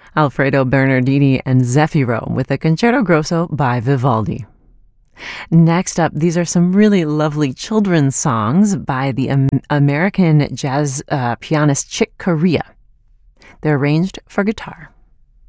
Alfredo Bernardini and Zeffiro with a Concerto Grosso by Vivaldi. Next up, these are some really lovely children's songs by the American jazz pianist Chick Corea. They're arranged for guitar.